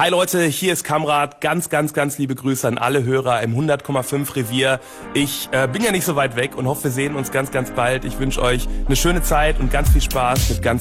Hi Leute, hier ist Kamrat. Ganz liebe Grüße an alle Hörer im 100,5 Revier. Ich bin ja nicht so weit weg und hoffe, wir sehen uns ganz bald. Ich wünsche euch eine schöne Zeit und ganz viel Spaß mit ganz